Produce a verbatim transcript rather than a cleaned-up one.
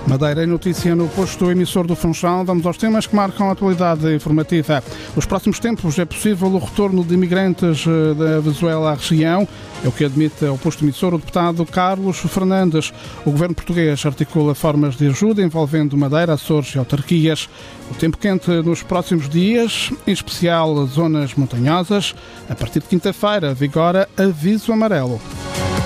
Madeira em notícia no posto emissor do Funchal. Vamos aos temas que marcam a atualidade informativa. Nos próximos tempos é possível o retorno de imigrantes da Venezuela à região. É o que admite ao posto emissor o deputado Carlos Fernandes. O governo português articula formas de ajuda envolvendo Madeira, Açores e autarquias. O tempo quente nos próximos dias, em especial zonas montanhosas. A partir de quinta-feira vigora aviso amarelo.